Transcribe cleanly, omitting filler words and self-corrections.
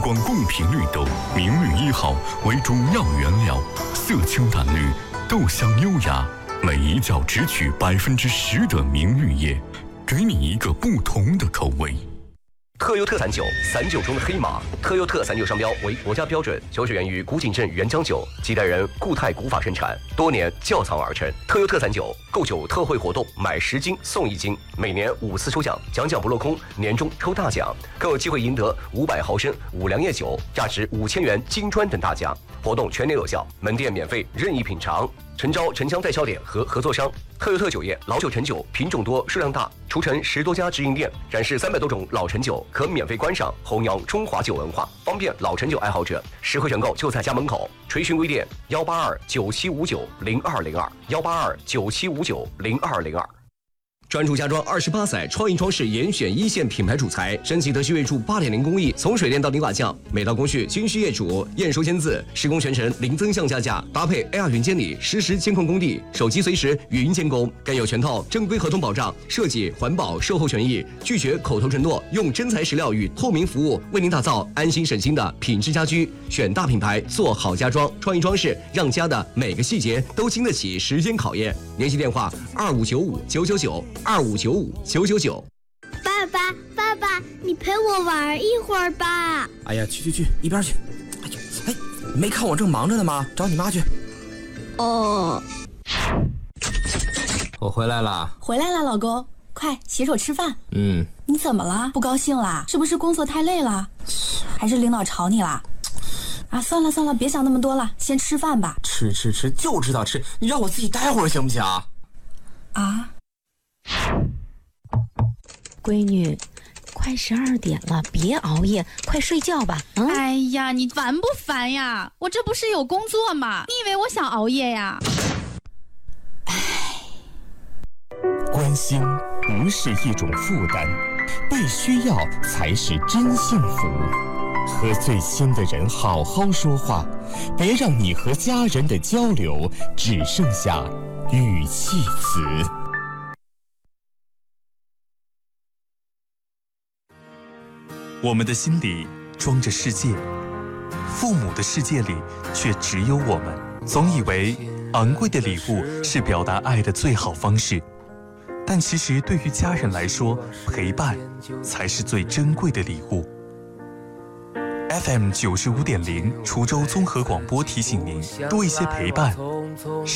光贡品绿豆，明绿1号为主要原料，色清淡绿，豆香优雅，每一角只取10%的明绿叶，给你一个不同的口味。 特优特39，散酒中的黑马。特优特散酒商标为国家标准，酒水源于古井镇原浆酒，几代人固态古法生产，多年窖藏而成。特优特散酒购酒特惠活动，买10斤送1斤，每年5次抽奖，奖不落空，年终抽大奖，更有机会赢得500毫升五粮液酒，价值5000元金砖等大奖。活动全年有效，门店免费任意品尝。诚招城乡代销点和合作商。特优特酒业老酒陈酒品种多数量大，除城10多家直营店，展示300多种老陈酒，可免费观赏，弘扬中华酒文化，方便老陈酒爱好者。实惠选购就在家门口。垂询微店182975902，182975902。专注家装28载，创意装饰严选1线品牌主材，升级德系锐柱8.0工艺，从水电到泥瓦匠，每道工序均需业主验收签字，施工全程零增项加价，搭配 AR 云监理，实时监控工地，手机随时云监工，更有全套正规合同保障，设计、环保、售后权益，拒绝口头承诺，用真材实料与透明服务，为您打造安心省心的品质家居。选大品牌，做好家装，创意装饰，让家的每个细节都经得起时间考验。联系电话2595-999。2595-999。 爸爸，你陪我玩一会儿吧。 哎呀，去，一边去。哎，你没看我正忙着呢吗？找你妈去。 哦。 我回来了， 老公，快洗手吃饭。 你怎么了？不高兴啦？是不是工作太累了？还是领导吵你啦？啊，算了，别想那么多了，先吃饭吧。 吃就知道吃，你让我自己待会儿行不行？ 啊。 闺女，快12点了，别熬夜，快睡觉吧。 哎呀，你烦不烦呀？我这不是有工作吗？你以为我想熬夜呀？ 关心不是一种负担，被需要才是真幸福。和最亲的人好好说话，别让你和家人的交流只剩下语气词。 我们的心里装着世界，父母的世界里却只有我们。总以为昂贵的礼物是表达爱的最好方式，但其实对于家人来说，陪伴才是最珍贵的礼物。FM 95.0滁州综合广播提醒您，多一些陪伴，